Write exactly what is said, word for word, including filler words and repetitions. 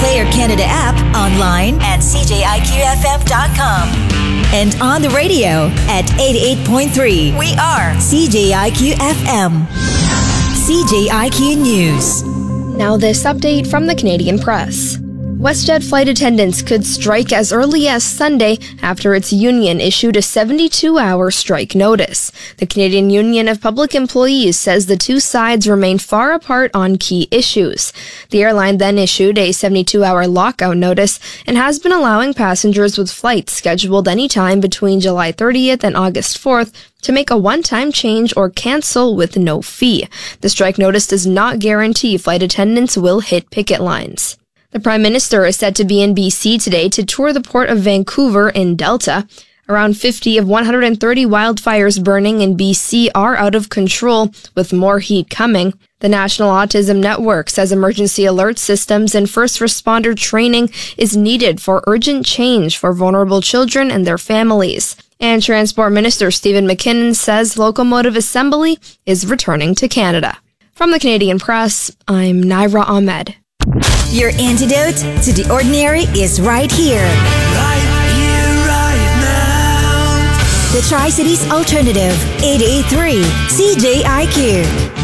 Player Canada app, online at c j i q f m dot com, and on the radio at eighty-eight point three. We are C J I Q F M. C J I Q News. Now this update from the Canadian Press. WestJet flight attendants could strike as early as Sunday after its union issued a seventy-two hour strike notice. The Canadian Union of Public Employees says the two sides remain far apart on key issues. The airline then issued a seventy-two hour lockout notice and has been allowing passengers with flights scheduled anytime between July thirtieth and August fourth to make a one-time change or cancel with no fee. The strike notice does not guarantee flight attendants will hit picket lines. The Prime Minister is set to be in B C today to tour the port of Vancouver in Delta. Around fifty of one hundred thirty wildfires burning in B C are out of control, with more heat coming. The National Autism Network says emergency alert systems and first responder training is needed for urgent change for vulnerable children and their families. And Transport Minister Stephen McKinnon says locomotive assembly is returning to Canada. From the Canadian Press, I'm Naira Ahmed. Your antidote to the ordinary is right here. Right here, right now. The Tri-Cities Alternative, eight eighty-three C J I Q.